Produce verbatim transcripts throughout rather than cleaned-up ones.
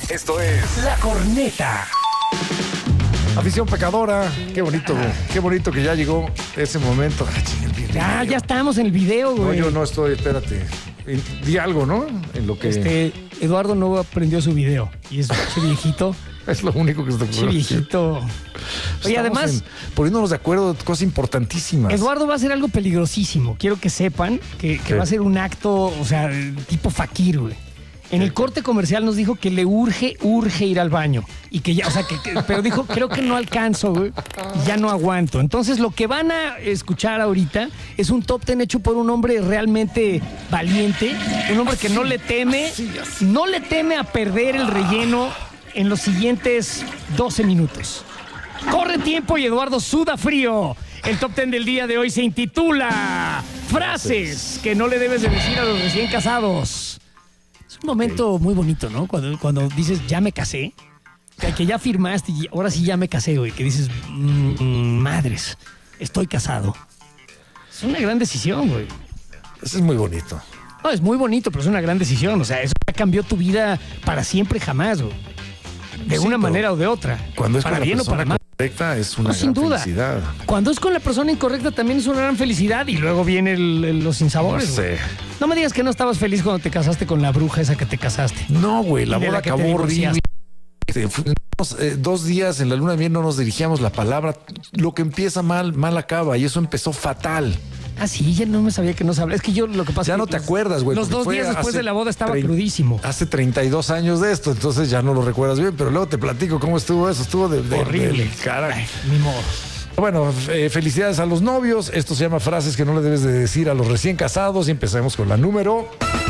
Esto es La Corneta. Afición pecadora, qué bonito, güey. Qué bonito que ya llegó ese momento. Ah, ching, el video. Ya, ya estamos en el video, No, güey. yo no estoy, espérate. Di algo, ¿no? En lo que Este, Eduardo no aprendió su video. Y es che viejito. es lo único que se te Che ocurre. viejito. Oye, Estamos además, en- poniéndonos de acuerdo de cosas importantísimas. Eduardo va a hacer algo peligrosísimo. Quiero que sepan que, que ¿Qué? va a ser un acto, o sea, tipo fakir, güey. En el corte comercial nos dijo que le urge, urge ir al baño. Y que ya, o sea, que, que- pero dijo, creo que no alcanzo, güey. Y ya no aguanto. Entonces, lo que van a escuchar ahorita es un top ten hecho por un hombre realmente valiente. Un hombre que no le teme, no le teme a perder el relleno en los siguientes doce minutos. Corre tiempo y Eduardo suda frío. El top ten del día de hoy se intitula Frases que no le debes de decir a los recién casados. Es un momento muy bonito, ¿no? Cuando, cuando dices, ya me casé, que, que ya firmaste y ahora sí ya me casé, güey. Que dices, mm, mm, madres, estoy casado. Es una gran decisión, güey. Eso es muy bonito. No, es muy bonito, pero es una gran decisión. O sea, eso ya cambió tu vida para siempre jamás, güey. De Sí, una pero manera o de otra. Cuando es para con la bien o persona para mal. correcta es una No, sin gran duda. felicidad. Cuando es con la persona incorrecta también es una gran felicidad y luego viene el- el- los sinsabores. No sé. güey. No me digas que no estabas feliz cuando te casaste con la bruja esa que te casaste. No, güey, la Y de boda la que te acabó horrible. divorciaste. Este, fuimos, eh, dos días en la luna de miel no nos dirigíamos la palabra. Lo que empieza mal, mal acaba y eso empezó fatal. Ah, sí, ya no me sabía que no sabía. Es que yo lo que pasa Ya es no que te los- acuerdas, güey. Los porque dos fue días después hace de la boda estaba trein- crudísimo. Hace treinta y dos años de esto, entonces ya no lo recuerdas bien, pero luego te platico cómo estuvo eso. Estuvo de, de- Horrible. del caray. Ay, ni modo. Bueno, eh, felicidades a los novios. Esto se llama frases que no le debes de decir a los recién casados y empecemos con la número.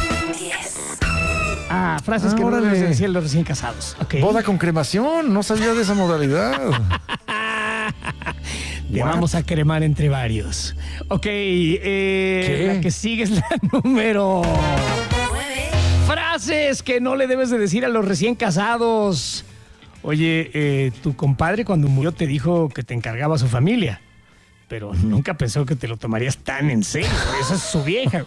Ah, frases que no Órale. debes de decir a los recién casados. Ok. Boda con cremación. No sabía de esa modalidad. Te vamos a cremar entre varios. Ok, eh, ¿Qué? la que sigue es la número. Frases que no le debes de decir a los recién casados. Oye, eh, tu compadre cuando murió te dijo que te encargaba su familia, pero nunca pensó que te lo tomarías tan en serio. Esa es su vieja.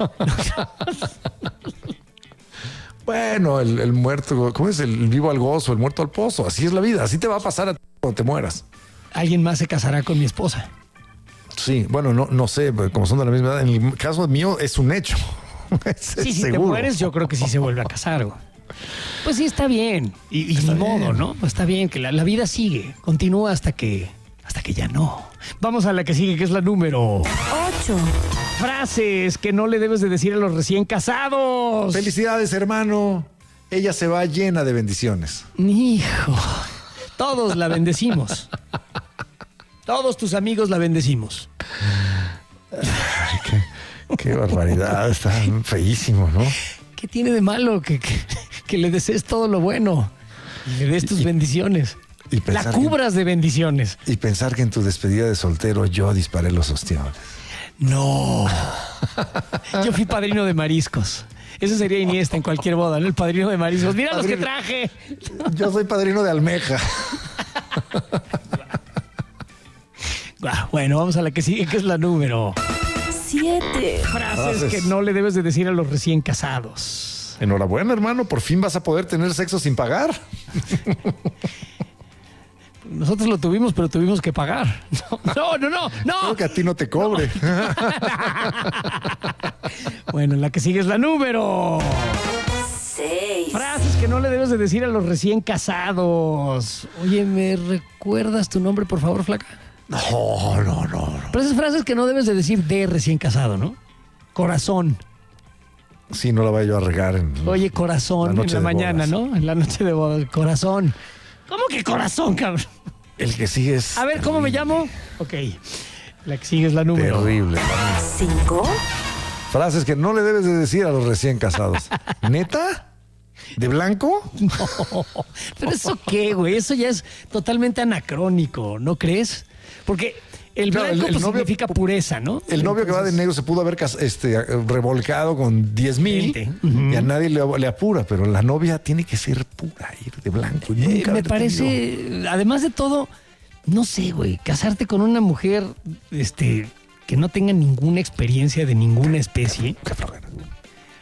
Bueno, el, el muerto, ¿cómo es? El vivo al gozo, el muerto al pozo. Así es la vida. Así te va a pasar a ti cuando te mueras. Alguien más se casará con mi esposa. Sí, bueno, no, no sé, pero como son de la misma edad, en el caso mío es un hecho. Es Sí, si te seguro. mueres, yo creo que sí se vuelve a casar, güey. Pues sí, está bien. Y, y ni modo, ¿no? Pues está bien, que la, la vida sigue. Continúa hasta que, hasta que ya no. Vamos a la que sigue, que es la número. ocho. Frases que no le debes de decir a los recién casados. Felicidades, hermano. Ella se va llena de bendiciones. Hijo. Todos la bendecimos. Todos tus amigos la bendecimos. Qué barbaridad, está feísimo, ¿no? ¿Qué tiene de malo que, que, que le desees todo lo bueno y le des tus Y- bendiciones? y La pensar cubras de bendiciones. Y pensar que en tu despedida de soltero yo disparé los ostiones. No. Yo fui padrino de mariscos. Eso sería Iniesta en cualquier boda, ¿no? El padrino de mariscos. Mira los que Padrino. traje. Yo soy padrino de almeja. Ah, bueno, vamos a la que sigue, que es la número. siete. Frases, Frases. que no le debes de decir a los recién casados. Enhorabuena, hermano, por fin vas a poder tener sexo sin pagar. Nosotros lo tuvimos, pero tuvimos que pagar. No, no, no, no. Creo que a ti no te cobre. Bueno, la que sigue es la número. seis. Frases que no le debes de decir a los recién casados. Oye, ¿me recuerdas tu nombre, por favor, flaca? No, no, no, no. Pero esas frases que no debes de decir de recién casado, ¿no? Corazón. Sí, no la vaya yo a regar. En Oye, corazón, La noche en la de mañana, bodas. ¿no? En la noche de bodas. Corazón. ¿Cómo que corazón, cabrón? El que sigue es A ver, ¿cómo me llamo? Ok. La que sigue es la número. terrible. cinco. Frases que no le debes de decir a los recién casados. ¿Neta? ¿De blanco? No. Pero eso qué, güey. Eso ya es totalmente anacrónico, ¿no crees? Porque el Claro, blanco el- el pues, novio- significa pureza, ¿no? El novio que va de Entonces, negro se pudo haber cas- este, revolcado con diez mil Veinte. y a nadie le, le apura, pero la novia tiene que ser pura, ir de blanco. y eh, nunca me haber parece, tenido- además de todo, no sé, güey, casarte con una mujer este, que no tenga ninguna experiencia de ninguna especie, Qué flojera. pues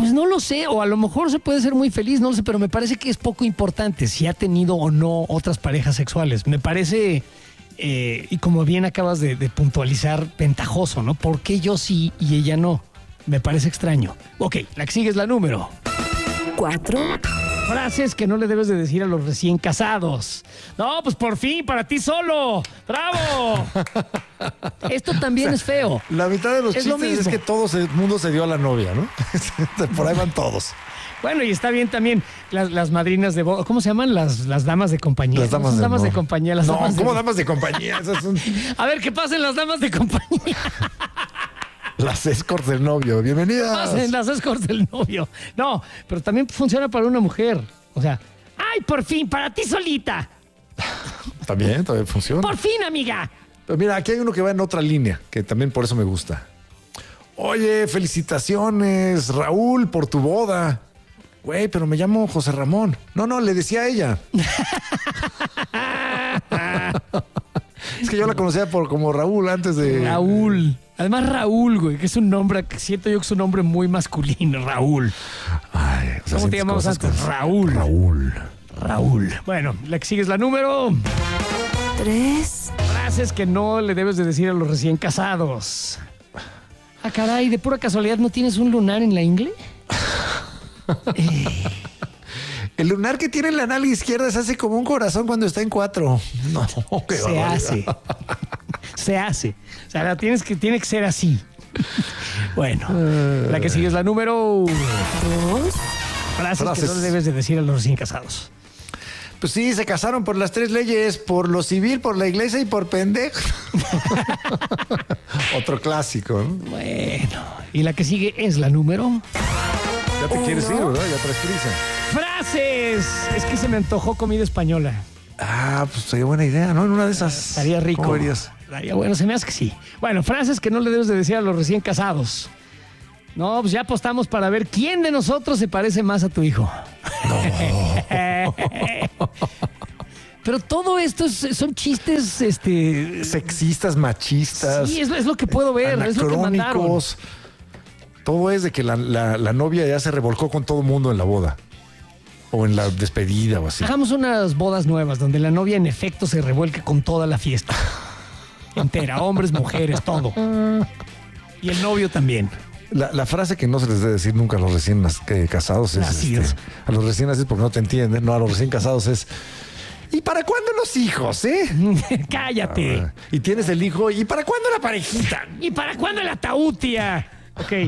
Pues no lo sé, o a lo mejor se puede ser muy feliz, no lo sé, pero me parece que es poco importante si ha tenido o no otras parejas sexuales. Me parece, eh, y como bien acabas de, de puntualizar, ventajoso, ¿no? ¿Por qué yo sí y ella no? Me parece extraño. Ok, la que sigue es la número. Cuatro. Frases que no le debes de decir a los recién casados. No, pues por fin, para ti solo. ¡Bravo! Esto también es feo. La mitad de los Es lo chistes es mismo. que todo el mundo se dio a la novia, ¿no? Por ahí van todos. Bueno, y está bien también las, las madrinas de boda. ¿Cómo se llaman? Las, las damas de compañía. Las damas, Son de, damas de no. compañía. Las no, damas ¿cómo de... damas de compañía? Esas son A ver, ¿qué pasen las damas de compañía? las escorts del novio. Bienvenidas. Pasen las escorts del novio. No, pero también funciona para una mujer. O sea, ¡ay, por fin, para ti solita! También, también funciona. ¡Por fin, amiga! Pero mira, aquí hay uno que va en otra línea, que también por eso me gusta. Oye, felicitaciones, Raúl, por tu boda. Güey, pero me llamo José Ramón. No, no, le decía a ella. Es que yo la conocía por como Raúl antes de... Raúl. Además, Raúl, güey, que es un nombre que siento yo que es un nombre muy masculino. Raúl. Ay, o sea, ¿Cómo te sientes llamamos cosas antes? con- Raúl. Raúl. Raúl. Bueno, la que sigue es la número. Tres. Frases que no le debes de decir a los recién casados. Ah, caray, de pura casualidad, ¿no tienes un lunar en la ingle? El lunar que tiene en la nalga izquierda se hace como un corazón cuando está en cuatro. No, qué Se barbaridad. hace. Se hace. O sea, la tienes que, tiene que ser así. Bueno, la que sigue es la número. Dos. Frases, Frases. que no le debes de decir a los recién casados. Pues sí, se casaron por las tres leyes, por lo civil, por la iglesia y por pendejo. Otro clásico, ¿no? Bueno, y la que sigue es la número. Ya te quieres ir, ¿verdad? Ya traes prisa. ¡Frases! Es que se me antojó comida española. Ah, pues sería buena idea, ¿no? En una de esas. Estaría rico. ¿Cómo verías? Estaría bueno, se me hace que sí. Bueno, frases que no le debes de decir a los recién casados. No, pues ya apostamos para ver quién de nosotros se parece más a tu hijo. Pero todo esto es- son chistes, este... Sexistas, machistas. Sí, es, es lo que puedo ver, es lo que mandaron. anacrónicos. Todo es de que la, la- la novia ya se revolcó con todo el mundo en la boda. O en la despedida o así. Hagamos unas bodas nuevas donde la novia en efecto se revuelque con toda la fiesta. Entera, hombres, mujeres, todo. Y el novio también. La, la frase que no se les debe decir nunca a los recién nas- eh, casados es... Nacidos. este, a los recién nacidos porque no te entienden. No, a los recién casados es... ¿Y para cuándo los hijos, eh? Cállate. Ah, y tienes el hijo. ¿Y para cuándo la parejita? ¿Y para cuándo el ataúd, tía? Ok.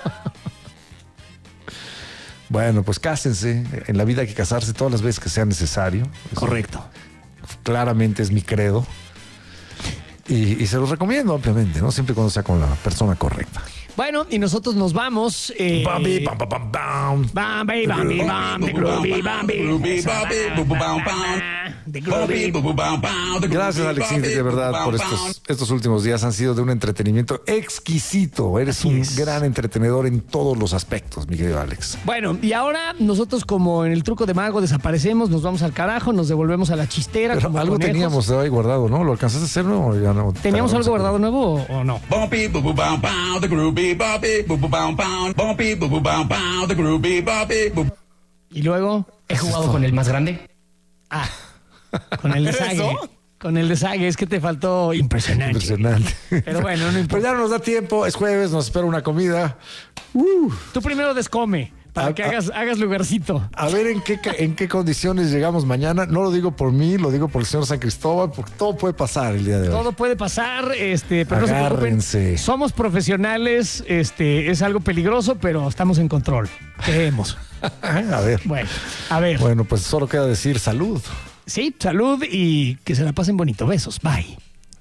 Bueno, pues cásense. En la vida hay que casarse todas las veces que sea necesario. Eso Correcto. claramente es mi credo. Y, y se los recomiendo ampliamente, ¿no? Siempre y cuando sea con la persona correcta. Bueno, y nosotros nos vamos. Eh, Bambi, bam, bam, bam, bam. Bambi, Bambi, Bam, the groovy Bambi. Groovy Bambi, boom, boom, bam, bam. The Bambi, groovy. boom, boom, bam, bam. The Gracias, groovy Alexis, Bambi, de verdad, boom, por bam, estos, estos últimos días han sido de un entretenimiento exquisito. Eres un es. gran entretenedor en todos los aspectos, mi querido Alex. Bueno, y ahora nosotros, como en el truco de mago, desaparecemos, nos vamos al carajo, nos devolvemos a la chistera. Pero como algo conejos. teníamos ahí guardado, ¿no? ¿Lo alcanzaste a hacer, no? ¿O ya no? ¿Teníamos Te algo agarramos guardado nuevo o, o no? Bumpy, boom, boom, bam, bam. The groovy Bambi, boom, boom, bam, bam. Bumpy, boom, boom, bam, bam. The groovy Bambi, boom. Y luego, He jugado con el más grande. ah, con el desague. Con el desague, es que te faltó impresionante. Impresionante. Pero bueno, no Pero importa. ya no nos da tiempo, es jueves, nos espera una comida. Tú primero descome, para Ah, que ah. hagas, hagas lugarcito. A ver en qué, ca- en qué condiciones llegamos mañana. No lo digo por mí, lo digo por el señor San Cristóbal, porque todo puede pasar el día de hoy. Todo puede pasar, este, pero no se Agárrense. preocupen. Somos profesionales, este, es algo peligroso, pero estamos en control. Creemos. A ver. Bueno, a ver. Bueno, pues solo queda decir salud. Sí, salud y que se la pasen bonito. Besos. Bye.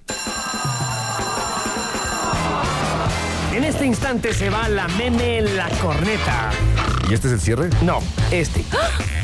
En este instante se va la meme en la corneta. ¿Y este es el cierre? No, este.